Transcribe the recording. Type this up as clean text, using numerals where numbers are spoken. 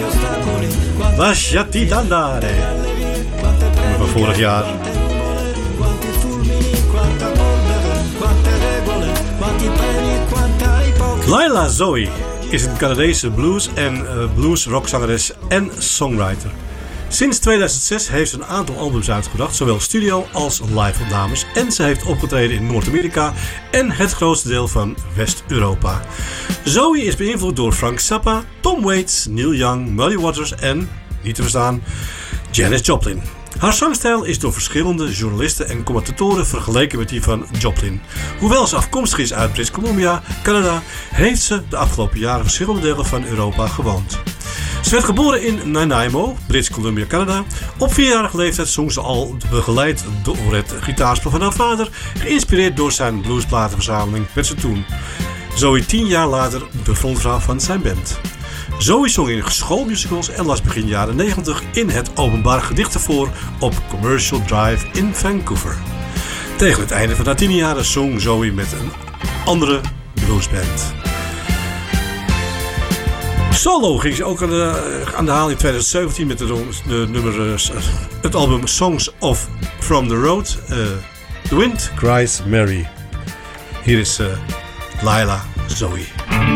Lasciati andare. Van vorig jaar. Laila Zoe is een Canadese blues- en blues-rockzangeres en songwriter. Sinds 2006 heeft ze een aantal albums uitgebracht, zowel studio als live opnames. En ze heeft opgetreden in Noord-Amerika en het grootste deel van West-Europa. Zoe is beïnvloed door Frank Zappa, Tom Waits, Neil Young, Muddy Waters en, niet te verstaan, Janis Joplin. Haar zangstijl is door verschillende journalisten en commentatoren vergeleken met die van Joplin. Hoewel ze afkomstig is uit British Columbia, Canada, heeft ze de afgelopen jaren verschillende delen van Europa gewoond. Ze werd geboren in Nanaimo, British Columbia, Canada. Op 4-jarige leeftijd zong ze al, begeleid door het gitaarspel van haar vader. Geïnspireerd door zijn bluesplatenverzameling werd ze toen, Zoe 10 jaar later, de frontvrouw van zijn band. Zoe zong in schoolmusicals en las begin jaren 90 in het openbaar gedichten voor op Commercial Drive in Vancouver. Tegen het einde van haar 10 jaren zong Zoe met een andere bluesband. Solo ging ze ook aan de haal in 2017 met de nummer, het album Songs of From the Road. The Wind Cries Mary. Hier is Laila Zoe.